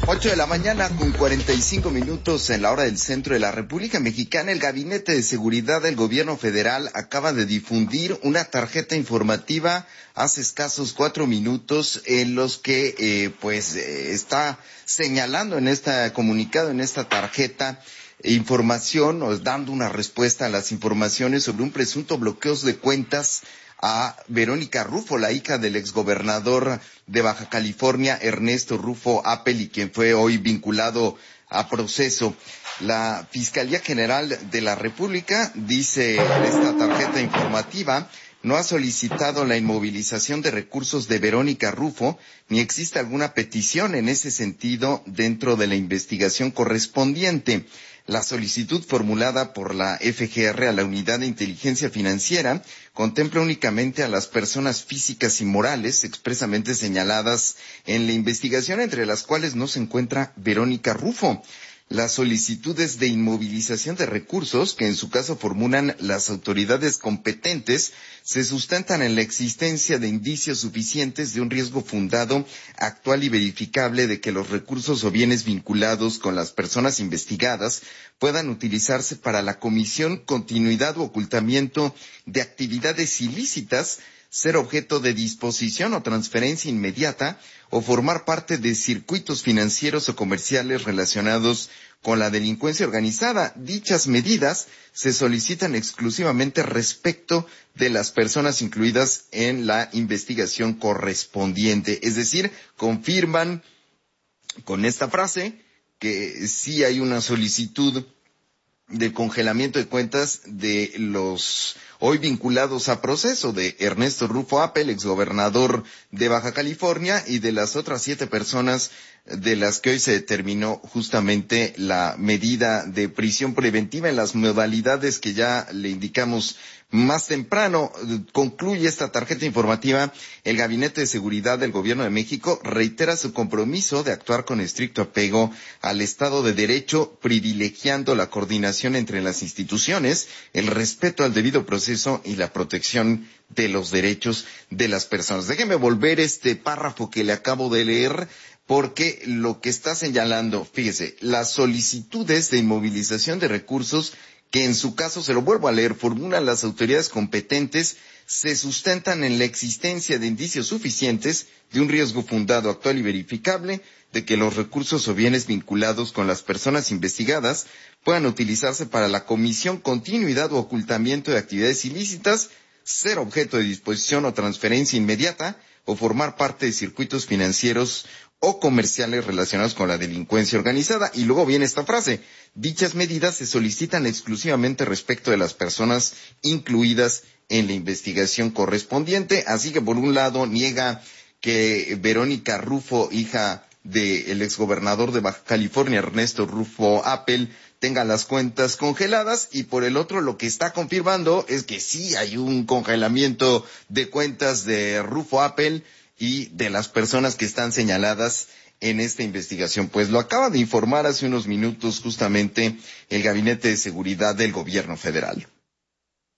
8 de la mañana con 45 minutos en la hora del centro de la República Mexicana. El Gabinete de Seguridad del Gobierno Federal acaba de difundir una tarjeta informativa hace escasos 4 minutos en los que está señalando en este comunicado, en esta tarjeta, información o dando una respuesta a las informaciones sobre un presunto bloqueo de cuentas a Verónica Rufo, la hija del exgobernador de Baja California, Ernesto Rufo Appel, y quien fue hoy vinculado a proceso. La Fiscalía General de la República, dice en esta tarjeta informativa, no ha solicitado la inmovilización de recursos de Verónica Rufo, ni existe alguna petición en ese sentido dentro de la investigación correspondiente. La solicitud formulada por la FGR a la Unidad de Inteligencia Financiera contempla únicamente a las personas físicas y morales expresamente señaladas en la investigación, entre las cuales no se encuentra Verónica Rufo. Las solicitudes de inmovilización de recursos, que en su caso formulan las autoridades competentes, se sustentan en la existencia de indicios suficientes de un riesgo fundado, actual y verificable de que los recursos o bienes vinculados con las personas investigadas puedan utilizarse para la comisión, continuidad u ocultamiento de actividades ilícitas, ser objeto de disposición o transferencia inmediata, o formar parte de circuitos financieros o comerciales relacionados con la delincuencia organizada. Dichas medidas se solicitan exclusivamente respecto de las personas incluidas en la investigación correspondiente. Es decir, confirman con esta frase que sí hay una solicitud de congelamiento de cuentas de los hoy vinculados a proceso de Ernesto Rufo Appel, exgobernador de Baja California, y de las otras 7 personas de las que hoy se determinó justamente la medida de prisión preventiva en las modalidades que ya le indicamos más temprano. Concluye esta tarjeta informativa: el Gabinete de Seguridad del Gobierno de México reitera su compromiso de actuar con estricto apego al Estado de Derecho, privilegiando la coordinación entre las instituciones, el respeto al debido proceso y la protección de los derechos de las personas. Déjeme volver este párrafo que le acabo de leer, porque lo que está señalando, fíjese, las solicitudes de inmovilización de recursos, que en su caso, se lo vuelvo a leer, formulan las autoridades competentes, se sustentan en la existencia de indicios suficientes de un riesgo fundado, actual y verificable de que los recursos o bienes vinculados con las personas investigadas puedan utilizarse para la comisión, continuidad o ocultamiento de actividades ilícitas, ser objeto de disposición o transferencia inmediata, o formar parte de circuitos financieros o comerciales relacionados con la delincuencia organizada. Y luego viene esta frase: dichas medidas se solicitan exclusivamente respecto de las personas incluidas en la investigación correspondiente. Así que, por un lado, niega que Verónica Rufo, hija del exgobernador de Baja California, Ernesto Rufo Appel, tenga las cuentas congeladas, y por el otro lo que está confirmando es que sí hay un congelamiento de cuentas de Rufo Appel y de las personas que están señaladas en esta investigación. Pues lo acaba de informar hace unos minutos justamente el Gabinete de Seguridad del Gobierno Federal.